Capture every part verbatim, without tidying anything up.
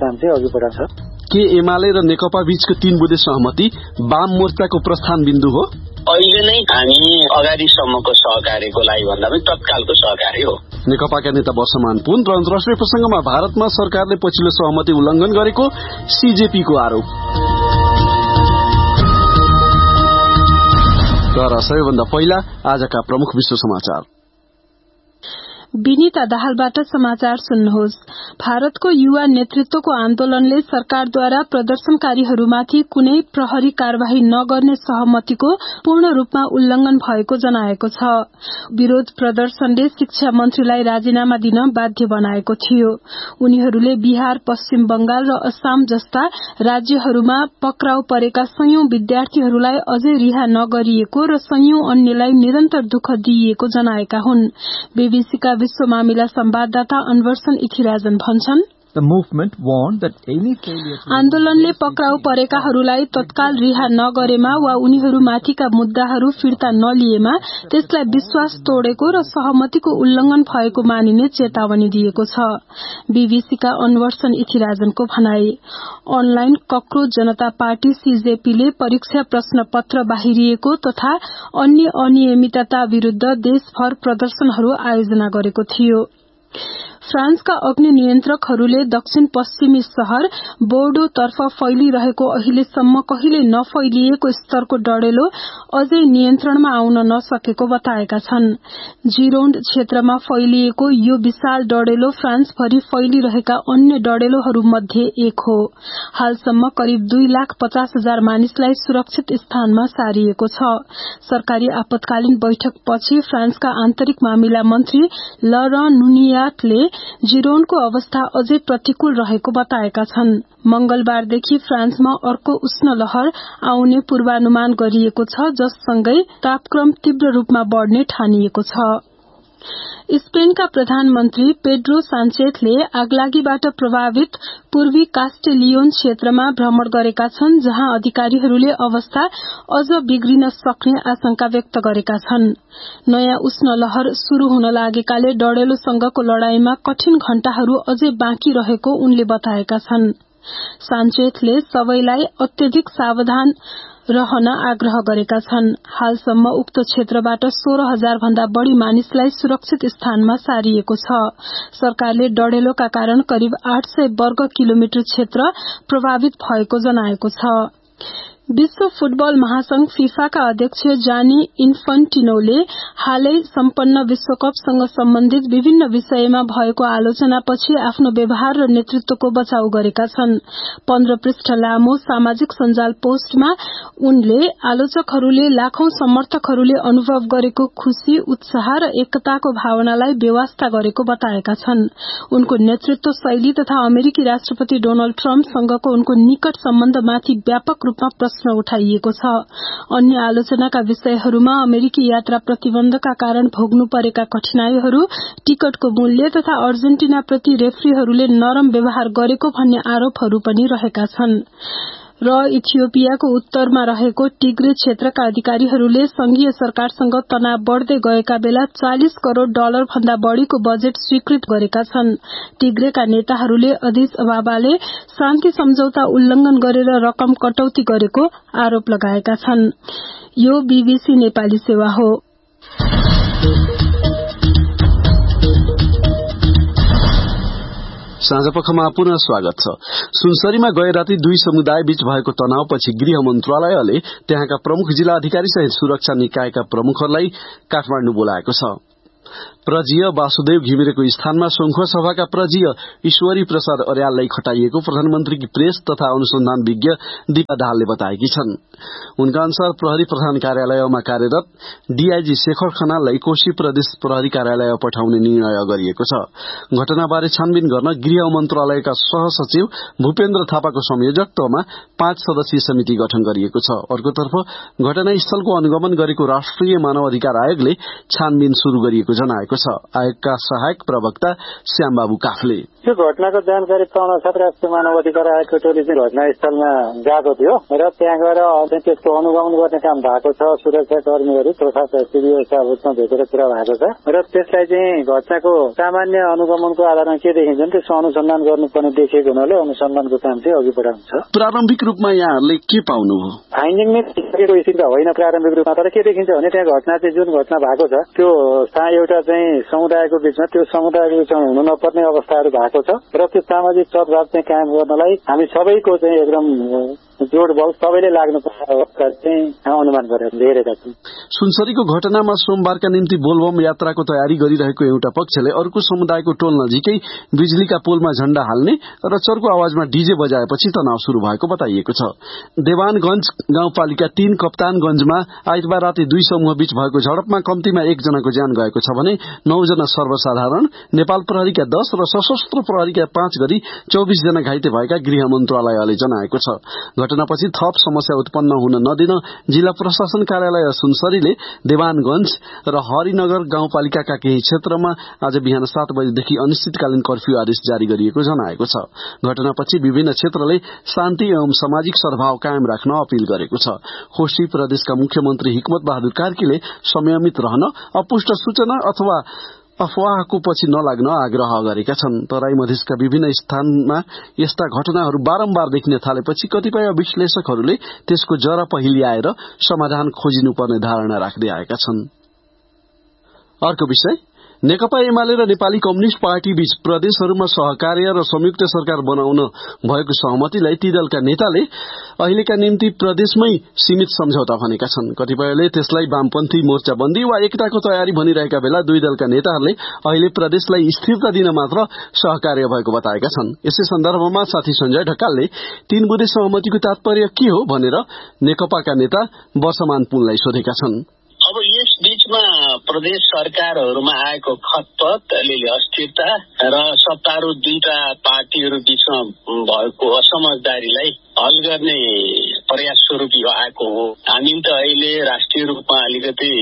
प्रस्ताव चाहिँ अघि बढाउँछ। के एमाले र नेकपा बीचको तीन बुँदे सहमति वाम मोर्चाको प्रस्थान बिन्दु हो? अहिले नै हामी अगाडिसम्मको सहकार्यको लागि भन्दा पनि तत्कालको सहकार्य हो। नेकपाका नेता वर्षमान पुन र अन्तर्राष्ट्रिय प्रसंगमा भारतमा सरकारले पछिल्लो सहमति उल्लंघन गरेको सीजेपीको आरोप। तर सबैभन्दा पहिला आजका प्रमुख विश्व समाचार। विनीता दाहालबाट समाचार सुन्नुहोस्। भारतको युवा नेतृत्वको आन्दोलनले सरकारद्वारा प्रदर्शनकारीहरूमाथि कुनै प्रहरी कार्यवाही नगर्ने सहमतिको पूर्ण रूपमा उल्लंघन भएको जनाएको छ। विरोध प्रदर्शनले शिक्षा मन्त्रीलाई राजीनामा दिन बाध्य बनाएको थियो। उनीहरूले बिहार, पश्चिम बंगाल र असम जस्ता राज्यहरूमा पक्राउ परेका सयौं विद्यार्थीहरूलाई अझै रिहा नगरिएको र सयौं अन्यलाई निरन्तर दुःख दिइएको जनाएका हुन्। बीबीसीका विश्व मामिला संवाददाता अनवर्सन इथिराजन भन्छन्, आन्दोलनले पक्राउ परेकाहरूलाई तत्काल रिहा नगरेमा वा उनीहरूमाथिका मुद्दाहरू फिर्ता नलिएमा त्यसलाई विश्वास तोडेको र सहमतिको उल्लंघन भएको मानिने चेतावनी दिएको छ। बीबीसीका अनवर्सन इथिराजनको भनाई, अनलाइन कक्रोच जनता पार्टी सीजेपीले परीक्षा प्रश्न पत्र बाहिरिएको तथा अन्य अनियमितता विरूद्ध देशभर प्रदर्शनहरू आयोजना गरेको थियो। फ्रान्सका अग्नि नियन्त्रकहरूले दक्षिण पश्चिमी शहर बोर्डो तर्फ फैलिरहेको अहिलेसम्म कहिले नफैलिएको स्तरको डढेलो अझै नियन्त्रणमा आउन नसकेको बताएका छन्। जिरोन्ड क्षेत्रमा फैलिएको यो विशाल डढेलो फ्रान्सभरि फैलिरहेका अन्य डढेलोहरूमध्ये एक हो। हालसम्म करिब दुई लाख पचास हजार मानिसलाई सुरक्षित स्थानमा सारिएको छ। सरकारी आपतकालीन बैठकपछि फ्रान्सका आन्तरिक मामिला मन्त्री लरन नुनियाटले जिरोनको अवस्था अझै प्रतिकूल रहेको बताएका छन्। मंगलबारदेखि फ्रान्समा अर्को उष्ण लहर आउने पूर्वानुमान गरिएको छ, जससँगै तापक्रम तीव्र रूपमा बढ़ने ठानिएको छ। स्पेनका प्रधानमन्त्री पेड्रो सान्चेजले आगलागीबाट प्रभावित पूर्वी कास्टेलियोन क्षेत्रमा भ्रमण गरेका छन्, जहाँ अधिकारीहरूले अवस्था अझ बिग्रिन सक्ने आशंका व्यक्त गरेका छन्। नयाँ उष्ण लहर शुरू हुन लागेकाले डढेलोसँगको लड़ाईमा कठिन घण्टाहरू अझै बाँकी रहेको उनले बताएका छन्। सान्चेजले सबैलाई अत्यधिक सावधान रहन आग्रह गरेका छन्। हालसम्म उक्त क्षेत्रबाट सोह्र हजार भन्दा बढ़ी मानिसलाई सुरक्षित स्थानमा सारिएको छ। सरकारले डढेलोका कारण करिब आठ सय वर्ग किलोमिटर क्षेत्र प्रभावित भएको जनाएको छ। विश्व फुटबल महासंघ फिफाका अध्यक्ष जानी इन्फन्टिनोले हालै सम्पन्न विश्वकपसँग सम्बन्धित विभिन्न विषयमा भएको आलोचनापछि आफ्नो व्यवहार र नेतृत्वको बचाउ गरेका छन्। पन्ध्र पृष्ठ लामो सामाजिक सञ्जाल पोस्टमा उनले आलोचकहरूले लाखौं समर्थकहरूले अनुभव गरेको खुशी, उत्साह र एकताको भावनालाई बेवास्ता गरेको बताएका छन्। उनको नेतृत्व शैली तथा अमेरिकी राष्ट्रपति डोनाल्ड ट्रम्पसँगको उनको निकट सम्बन्धमाथि व्यापक रूपमा प्रश्न उठाइएको छ। अन्य आलोचनाका विषयहरूमा अमेरिकी यात्रा प्रतिबन्धका कारण भोग्नु परेका कठिनाईहरू, टिकटको मूल्य तथा अर्जेन्टिनाप्रति रेफ्रीहरूले नरम व्यवहार गरेको भन्ने आरोपहरू पनि रहेका छन्। र इथियोपियाको उत्तरमा रहेको टिग्रे क्षेत्रका अधिकारीहरूले संघीय सरकारसँग तनाव बढ़दै गएका बेला चालीस करोड़ डलर भन्दा बढ़ीको बजेट स्वीकृत गरेका छन्। टिग्रेका नेताहरूले अदिस अबाबाले शान्ति सम्झौता उल्लंघन गरेर रकम कटौती गरेको आरोप लगाएका छन्। यो बीबीसी नेपाली सेवा हो। साँझपखमा पुनः स्वागत छ। सुनसरीमा गए राति दुई समुदाय बीच भएको तनावपछि गृह मन्त्रालयले त्यहाँका प्रमुख जिल्ला अधिकारी सहित सुरक्षा निकायका प्रमुखहरूलाई काठमाडौँ बोलाएको छ। प्रजीय वासुदेव घिमिरेको स्थानमा शोङ्ख सभाका प्रजीय ईश्वरी प्रसाद अर्याललाई खटाइएको प्रधानमन्त्रीकी प्रेस तथा अनुसन्धान विज्ञ दीपा दाहालले बताएकी छन्। उनका अनुसार प्रहरी प्रधान कार्यालयमा कार्यरत डीआईजी शेखर खनाललाई कोशी प्रदेश प्रहरी कार्यालय पठाउने निर्णय गरिएको छ। घटनाबारे छानबिन गर्न गृह मन्त्रालयका सहसचिव भूपेन्द्र थापाको संयोजकत्वमा पाँच सदस्यीय समिति गठन गरिएको छ। अर्कोतर्फ घटनास्थलको अनुगमन गरेको राष्ट्रिय मानव अधिकार आयोगले छानबिन शुरू गरिएको जनाएको छ। आयोगका सहायक प्रवक्ता श्यामबाबु काफले यो घटनाको जानकारी पाउन साथ राष्ट्रिय मानव अधिकार आयोगको टोली चाहिँ घटनास्थलमा गएको थियो र त्यहाँ गएर त्यसको अनुगमन गर्ने काम भएको छ। सुरक्षा कर्मीहरू तथा सिभिल स्टाफसँग भेटेर कुरा भएको छ र त्यसलाई चाहिँ घटनाको सामान्य अनुगमनको आधारमा के देखिन्छ त्यसको अनुसन्धान गर्नुपर्ने देखिएको हुनाले अनुसन्धानको काम चाहिँ अघि बढाउनु छ। प्रारम्भिक रूपमा यहाँहरूले के पाउनुभयो? फाइन्डिङ नै देखिएको स्थिति होइन प्रारम्भिक रूपमा, तर के देखिन्छ भने त्यहाँ घटना चाहिँ जुन घटना भएको छ त्यो एउटा चाहिँ समुदायको बीचमा त्यो समुदायको बीचमा हुनु नपर्ने अवस्थाहरू भएको छ र त्यो सामाजिक सद्भाव चाहिँ कायम गर्नलाई हामी सबैको चाहिँ एकदम जोड बल सबैले लाग्नुपर्ने अवस्था चाहिँ अनुमान गरेर लिएका छौँ। सुनसरीको घटनामा सोमबारका निम्ति बोलबम यात्राको तयारी गरिरहेको एउटा पक्षले अर्को समुदायको टोल नजिकै बिजुलीका पोलमा झण्डा हाल्ने र चर्को आवाजमा डीजे बजाएपछि तनाव शुरू भएको बताइएको छ। देवानगंज गाउँपालिका तीन कप्तानगंजमा आइतबार राति दुई समूह बीच भएको झडपमा कम्तीमा एकजनाको ज्यान गएको छ भने नौजना सर्वसाधारण, नेपाल प्रहरीका दस र सशस्त्र प्रहरीका पाँच गरी चौबिस जना घाइते भएका गृह मन्त्रालयले जनाएको छ। घटनापछि थप समस्या उत्पन्न हुन नदिन जिल्ला प्रशासन कार्यालय सुनसरीले देवानगंज र हरिनगर गाउँपालिकाका केही क्षेत्रमा आज बिहान सात बजेदेखि अनिश्चितकालीन कर्फ्यू आदेश जारी गरिएको जनाएको छ। घटनापछि विभिन्न क्षेत्रले शान्ति एवं सामाजिक सद्भाव कायम राख्न अपील गरेको छ। खोशी प्रदेशका मुख्यमन्त्री हिक्मत बहादुर कार्कीले संयमित रहन, अपुष्ट सूचना अथवा अफवाहको पछि नलाग्न आग्रह गरेका छन्। तराई मधेसका विभिन्न स्थानमा यस्ता घटनाहरू बारम्बार देखिन थालेपछि कतिपय विश्लेषकहरूले त्यसको जरा पहिल्याएर समाधान खोजिनुपर्ने धारणा राख्दै आएका छन्। अर्को विषय, नेकपा एमाले र नेपाली कम्युनिष्ट पार्टी बीच प्रदेशहरूमा सहकार्य र संयुक्त सरकार बनाउन भएको सहमतिलाई ती दलका नेताले अहिलेका निम्ति प्रदेशमै सीमित सम्झौता भनेका छन्। कतिपयले त्यसलाई वामपन्थी मोर्चाबन्दी वा एकताको तयारी भनिरहेका बेला दुई दलका नेताहरूले अहिले प्रदेशलाई स्थिरता दिन मात्र सहकार्य भएको बताएका छन्। यसै सन्दर्भमा साथी संजय ढकालले तीन बुँदे सहमतिको तात्पर्य के हो भनेर नेकपाका नेता वर्षमान पुनलाई सोधेका छन्। अब यस बीचमा प्रदेश सरकारहरूमा आएको खतपत, अलिअलि अस्थिरता र सत्तारूढ दुईटा पार्टीहरू बीचमा भएको असमझदारीलाई हल गर्ने प्रयास स्वरूप यो आएको हो। हामी त अहिले राष्ट्रिय रूपमा अलिकति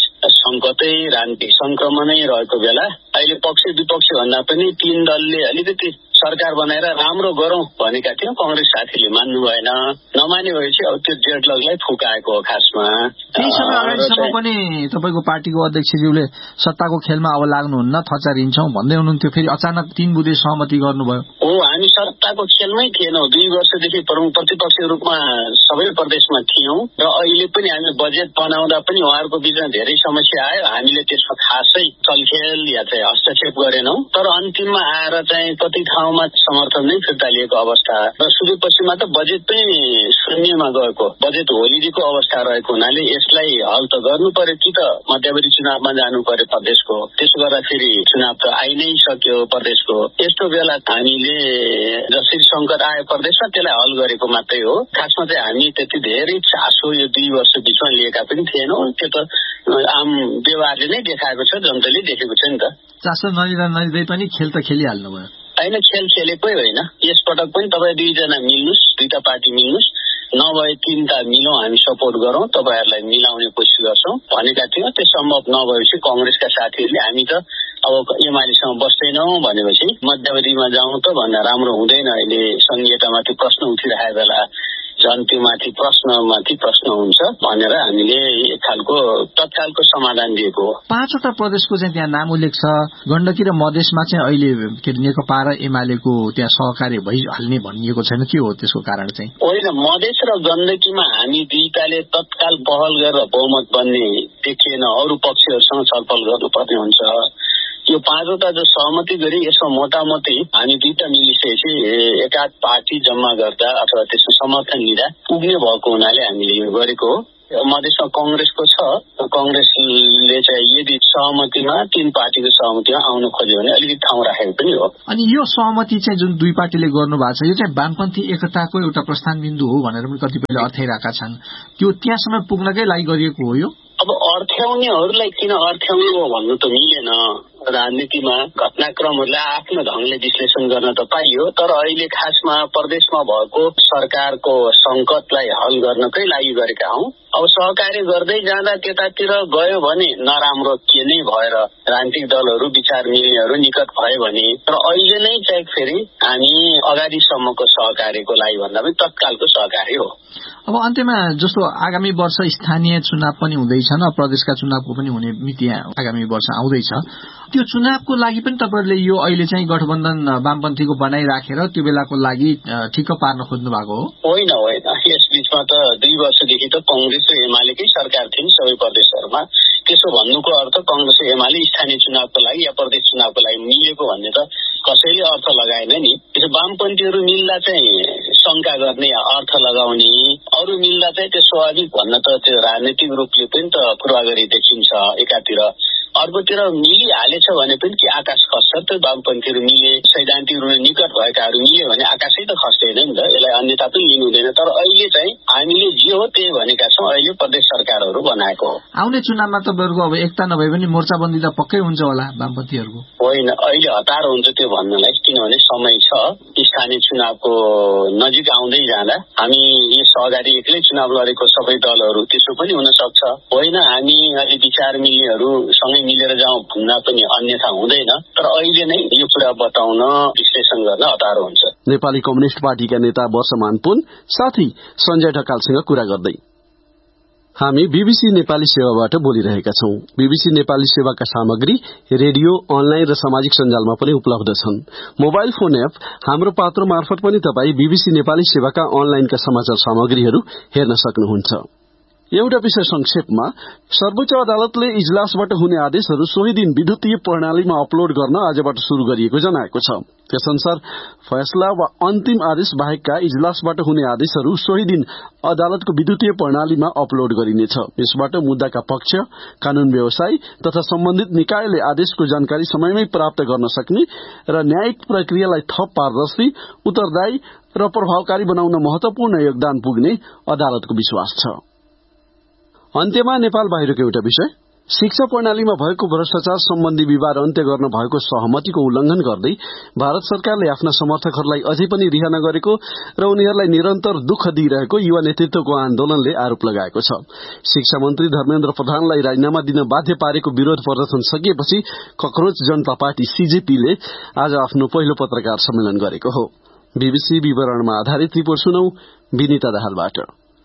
संकटै, राजनीतिक संक्रमणै रहेको बेला अहिले पक्ष विपक्ष भन्दा पनि तीन दलले अलिकति सरकार बनाएर राम्रो गरौं भनेका थियौं। कांग्रेस साथीले मान्नु भएन, नमाने भएपछि अब त्यो जेटलगलाई फुकाएको हो। खासमा केही समय अगाडिसम्म पनि तपाईको पार्टीको अध्यक्षज्यूले सत्ताको खेलमा अब लाग्नुहुन्न, थचारिन्छौं भन्दै हुनुहुन्थ्यो, फेरि अचानक तीन बुँदे सहमति गर्नुभयो। हो, हामी सत्ताको खेलमै थिएनौं। दुई वर्षदेखि प्रमुख प्रतिपक्ष रूपमा सबै प्रदेशमा थियौं र अहिले पनि हामी बजेट बनाउँदा पनि उहाँहरूको बीचमा धेरै समस्या आयो। हामीले त्यसमा खासै चलखेल या चाहिँ हस्तक्षेप गरेनौं, तर अन्तिममा आएर चाहिँ कति ठाउँमा समर्थन नै फिर्ता लिएको अवस्था र सुदूरपश्चिममा त बजेट पनि शून्यमा गएको, बजेट होलिडेको अवस्था रहेको हुनाले यसलाई हल त गर्नु पर्यो कि त मध्यवर्ती चुनावमा जानु पर्यो प्रदेशको। त्यसो गर्दा फेरि चुनाव त आइ नै सक्यो प्रदेशको। यस्तो बेला हामीले जसरी संकट आयो प्रदेशमा त्यसलाई हल गरेको मात्रै हो। खासमा चाहिँ हामी त्यति धेरै चासो यो दुई वर्ष बीचमा लिएका पनि थिएनौं। त्यो त आम व्यवहारले नै देखाएको छ, जनताले देखेको छ नि त। चासो नलिँदा नलिँदै पनि खेल त खेलिहाल्नु भयो। होइन, खेल खेलेकै होइन। यसपटक पनि तपाईँ दुईजना मिल्नुस्, दुईटा पार्टी मिल्नुस्, नभए तीनटा मिलौं, हामी सपोर्ट गरौं, तपाईहरुलाई मिलाउने कोसिस गर्छौं भनेका थियौं। त्यो सम्भव नभएपछि कांग्रेसका साथीहरूले हामी त अब एमालेसँग बस्दैनौं भनेपछि मध्यवर्तीमा जाउँ त भन्दा राम्रो हुँदैन। अहिले संघीयतामाथि प्रश्न उठिरहेको बेला झन् त्यो माथि प्रश्नमाथि प्रश्न हुन्छ भनेर हामीले एक खालको तत्कालको समाधान दिएको हो। पाँचवटा प्रदेशको चाहिँ त्यहाँ नाम उल्लेख छ। गण्डकी र मधेसमा चाहिँ अहिले के नेकपा र एमालेको त्यहाँ सहकार्य भइहाल्ने भनिएको छैन, के हो त्यसको कारण चाहिँ? होइन, मधेस र गण्डकीमा हामी दुईटाले तत्काल पहल गरेर बहुमत बन्ने देखिएन। अरू पक्षहरूसँग छलफल गर्नुपर्ने हुन्छ। यो पाँचवटा जो सहमति गरी यसमा मोटामोटी हामी दुईटा मिलिसकेपछि एकाध पार्टी जम्मा गर्दा अथवा त्यसमा समर्थन लिँदा पुग्ने भएको हुनाले हामीले यो गरेको हो। मधेसमा कांग्रेसको छ, कांग्रेसले चाहिँ यदि सहमतिमा तीन पार्टीको सहमतिमा आउन खोज्यो भने अलिकति ठाउँ राखेको पनि हो। अनि यो सहमति चाहिँ जुन दुई पार्टीले गर्नु भएको छ यो चाहिँ वामपन्थी एकताको एउटा प्रस्थान बिन्दु हो भनेर पनि कतिपयले अर्थाइरहेका छन्। त्यो त्यहाँसम्म पुग्नकै लागि गरिएको हो यो। अब अर्थ्याउनेहरूलाई किन अर्थ्याउनु हो भन्नु त मिलेन। राजनीतिमा घटनाक्रमहरूलाई आफ्नो ढंगले विश्लेषण गर्न त पाइयो, तर अहिले खासमा प्रदेशमा भएको सरकारको संकटलाई हल गर्नकै लागि गरेका हौं। अब सहकार्य गर्दै जाँदा त्यतातिर गयो भने नराम्रो के नै भएर राजनीतिक दलहरू विचार मिल्नेहरू निकट भयो भने, तर अहिले नै चाहिँ फेरि हामी अगाडिसम्मको सहकार्यको लागि भन्दा पनि तत्कालको सहकार्य हो। अब अन्त्यमा जस्तो आगामी वर्ष स्थानीय चुनाव पनि हुँदैछन्, प्रदेशका चुनावको पनि हुने मिति आगामी वर्ष आउँदैछ। त्यो चुनावको लागि पनि तपाईँहरूले यो अहिले चाहिँ गठबन्धन वामपन्थीको बनाइराखेर त्यो बेलाको लागि ठिक्क पार्न खोज्नु भएको हो? होइन होइन, यस बीचमा त दुई वर्षदेखि त कांग्रेस र एमालेकै सरकार थिए सबै प्रदेशहरूमा। त्यसो भन्नुको अर्थ कांग्रेस र एमाले स्थानीय चुनावको लागि या प्रदेश चुनावको लागि मिलेको भन्ने त कसैले अर्थ लगाएन नि। त्यसो वामपन्थीहरू मिल्दा चाहिँ शंका गर्ने, अर्थ लगाउने, अरू मिल्दा चाहिँ त्यो स्वाभाविक भन्न त त्यो राजनीतिक रूपले पनि त पूर्वा गरी देखिन्छ एकातिर। अर्कोतिर मिलिहालेछ भने पनि के आकाश खस्छ त? वामपन्थीहरू मिले, सैद्धान्तिक रूपले निकट भएकाहरू मिले भने आकाशै त खस्दैन नि त, यसलाई अन्यथा पनि लिनु हुँदैन। तर अहिले चाहिँ हामीले जे हो त्यही भनेका छौँ, अहिले प्रदेश सरकारहरू बनाएको हो। आउने चुनावमा तपाईँहरूको अब एकता नभए पनि मोर्चाबन्दी त पक्कै हुन्छ होला वामपन्थीहरूको? होइन, अहिले हतार हुन्छ त्यो भन्नलाई, किनभने समय छ। स्थानीय चुनावको नजिक आउँदै जाँदा हामी यस अगाडि एक्लै चुनाव लडेको सबै दलहरू त्यसो पनि हुन सक्छ। होइन, हामी अलि विचार मिल्नेहरू सँगै मिलेर जाउँ भन्न पनि अन्यथा हुँदैन। तर अहिले नै यो कुरा बताउन, विश्लेषण गर्न हतार हुन्छ। नेपाली कम्युनिस्ट पार्टीका नेता वर्षमान पुन साथी सञ्जय ढकालसँग कुरा गर्दै। हामी बीबीसी नेपाली सेवाबाट बोलिरहेका छौं। बीबीसी नेपाली सेवाका सामग्री रेडियो, अनलाइन र सामाजिक सञ्जालमा पनि उपलब्ध छन्। मोबाइल फोन एप हाम्रो पात्र मार्फत पनि तपाईँ बीबीसी नेपाली सेवाका अनलाइनका समाचार सामग्रीहरू हेर्न सक्नुहुन्छ। एउटा विषय संक्षेपमा, सर्वोच्च अदालतले इजलासबाट हुने आदेशहरू सोही दिन विद्युतीय प्रणालीमा अपलोड गर्न आजबाट शुरू गरिएको जनाएको छ। त्यसअनुसार फैसला वा अन्तिम आदेश बाहेकका इजलासबाट हुने आदेशहरू सोही दिन अदालतको विद्युतीय प्रणालीमा अपलोड गरिनेछ। यसबाट मुद्दाका पक्ष, कानून व्यवसायी तथा सम्बन्धित निकायले आदेशको जानकारी समयमै प्राप्त गर्न सक्ने र न्यायिक प्रक्रियालाई थप पारदर्शी, उत्तरदायी र प्रभावकारी बनाउन महत्वपूर्ण योगदान पुग्ने अदालतको विश्वास छ। अन्त्यमा नेपाल बाहिरको एउटा विषय, शिक्षा प्रणालीमा भएको भ्रष्टाचार सम्बन्धी विवाद अन्त्य गर्न भएको सहमतिको उल्लंघन गर्दै भारत सरकारले आफ्ना समर्थकहरूलाई अझै पनि रिहा नगरेको र उनीहरूलाई निरन्तर दुःख दिइरहेको युवा नेतृत्वको आन्दोलनले आरोप लगाएको छ। शिक्षा मन्त्री धर्मेन्द्र प्रधानलाई राजीनामा दिन बाध्य पारेको विरोध प्रदर्शन सकिएपछि कक्रोच जनता पार्टी सीजेपीले आज आफ्नो पहिलो पत्रकार सम्मेलन गरेको हो। बीबीसी विवरणमा आधारित रिपोर्ट सुनौ विनिता दाहालबाट।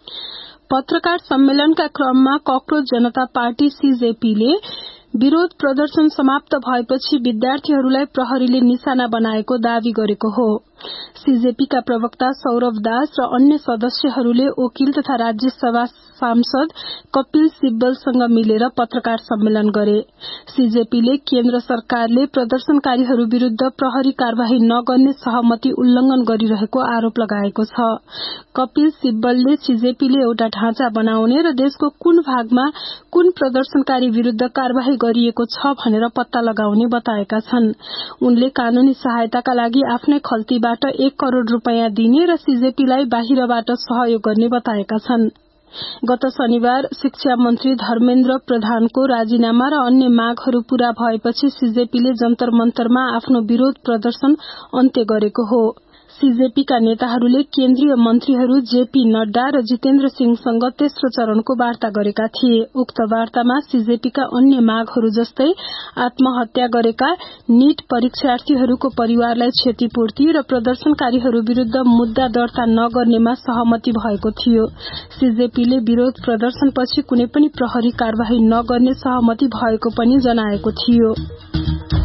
पत्रकार सम्मेलनका क्रममा कक्रोच जनता पार्टी सीजेपीले विरोध प्रदर्शन समाप्त भएपछि विद्यार्थीहरूलाई प्रहरीले निशाना बनाएको दावी गरेको हो। सीजेपीका प्रवक्ता सौरभ दास र अन्य सदस्यहरूले वकिल तथा राज्यसभा सांसद कपिल सिब्बलसँग मिलेर पत्रकार सम्मेलन गरे। सीजेपीले केन्द्र सरकारले प्रदर्शनकारीहरू विरूद्ध प्रहरी कार्यवाही नगर्ने सहमति उल्लंघन गरिरहेको आरोप लगाएको छ। कपिल सिब्बलले सीजेपीले एउटा ढाँचा बनाउने र देशको कुन भागमा कुन प्रदर्शनकारी विरूद्ध कार्यवाही गरिएको छ भनेर पत्ता लगाउने बताएका छन्। उनले कानूनी सहायताका लागि आफ्नै खल्तीबाट एक करोड़ रूपियाँ दिने र सीजेपीलाई बाहिरबाट सहयोग गर्ने बताएका छन्। गत शनिबार शिक्षा मन्त्री धर्मेन्द्र प्रधानको राजीनामा र अन्य मागहरू पूरा भएपछि सीजेपीले जन्तर मन्तरमा आफ्नो विरोध प्रदर्शन अन्त्य गरेको हो। सीजेपीका नेताहरूले केन्द्रीय मन्त्रीहरू जेपी नड्डा र जितेन्द्र सिंहसँग तेस्रो चरणको वार्ता गरेका थिए। उक्त वार्तामा सीजेपीका अन्य मागहरू जस्तै आत्महत्या गरेका नीट परीक्षार्थीहरूको परिवारलाई क्षतिपूर्ति र प्रदर्शनकारीहरू विरूद्ध मुद्दा दर्ता नगर्नेमा सहमति भएको थियो। सीजेपीले विरोध प्रदर्शनपछि कुनै पनि प्रहरी कार्यवाही नगर्ने सहमति भएको पनि जनाएको थियो।